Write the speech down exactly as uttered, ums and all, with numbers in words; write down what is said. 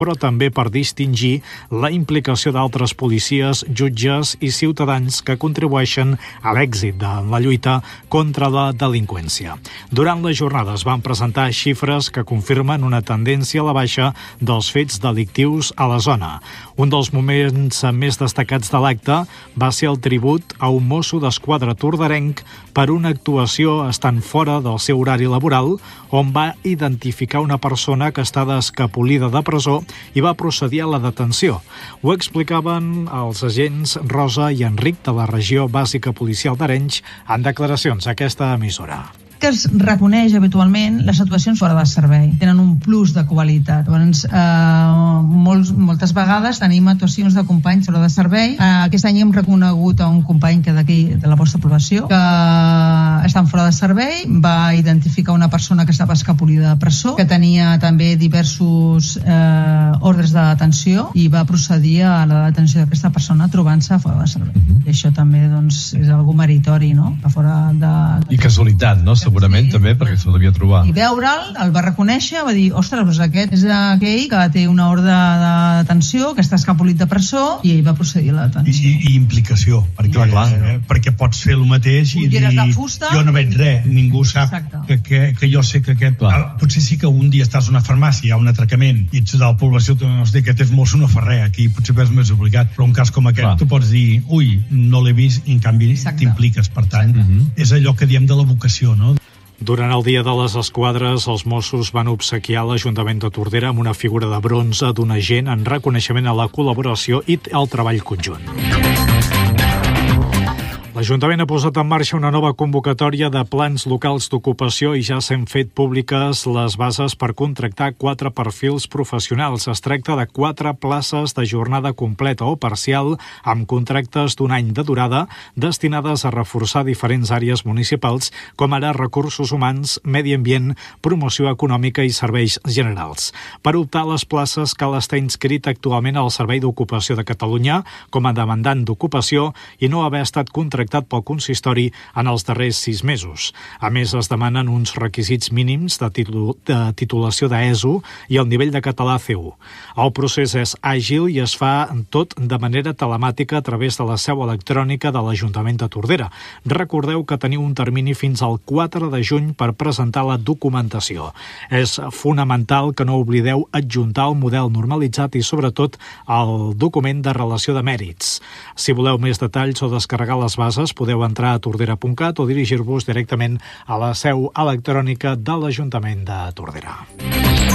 però també per distingir la implicació d'altres policies, jutges i ciutadans que contribueixen a l'èxit de la lluita contra la delinqüència. Durant la jornada es van presentar xifres que confirmen una tendència a la baixa dels fets delictius a la zona. Un dels moments més destacats de l'acte va ser el tribut a un mosso d'esquadra tordarenc per una actuació estant fora del seu horari laboral, on va identificar una persona que estava escapolida de presó i va procedir a la detenció. Ho explicaven els agents Rosa i Enric de la Regió Bàsica Policial d'Arenys en declaracions a aquesta emissora. Que es reconeix habitualment les actuacions fora de servei. Tenen un plus de qualitat. Llavors, eh, molts, moltes vegades tenim actuacions de companys fora de servei. Eh, aquest any hem reconegut a un company que d'aquí, de la vostra població, que estan fora de servei, va identificar una persona que estava escapolida de presó, que tenia també diversos eh, ordres de detenció i va procedir a la detenció d'aquesta persona trobant-se fora de servei. I això també doncs, és algo meritori, no? A fora de... I casualitat, no? Segurament sí, també, perquè s'ho devia trobar. I veure'l, el va reconèixer, va dir, ostres, doncs aquest és aquell que té una ordre de detenció, que està escapolit de presó, i ell va procedir a la detenció. I, i implicació, perquè, clar, clar. Eh, perquè pots fer el mateix i dir, jo no veig res, ningú sap que, que, que jo sé que aquest... Clar. Potser sí que un dia estàs a una farmàcia, hi ha un atracament, i ets de la població, tu no sé, que aquest mosso no fa res, aquí potser ves més obligat, però un cas com aquest, clar, tu pots dir, ui, no l'he vist, i en canvi t'impliques, per tant, uh-huh. és allò que diem de la vocació, no? Durant el Dia de les Esquadres, els Mossos van obsequiar l'Ajuntament de Tordera amb una figura de bronze d'un agent en reconeixement a la col·laboració i al treball conjunt. L'Ajuntament ha posat en marxa una nova convocatòria de plans locals d'ocupació i ja s'han fet públiques les bases per contractar quatre perfils professionals. Es tracta de quatre places de jornada completa o parcial amb contractes d'un any de durada destinades a reforçar diferents àrees municipals com ara recursos humans, medi ambient, promoció econòmica i serveis generals. Per optar a les places cal estar inscrit actualment al Servei d'Ocupació de Catalunya com a demandant d'ocupació i no haver estat contractat pel consistori en els darrers sis mesos. A més, es demanen uns requisits mínims de, titu de titulació d'E S O i el nivell de català C u. El procés és àgil i es fa tot de manera telemàtica a través de la seu electrònica de l'Ajuntament de Tordera. Recordeu que teniu un termini fins al quatre de juny per presentar la documentació. És fonamental que no oblideu adjuntar el model normalitzat i, sobretot, el document de relació de mèrits. Si voleu més detalls o descarregar les bases, podeu entrar a tordera punt cat o dirigir-vos directament a la seu electrònica de l'Ajuntament de Tordera.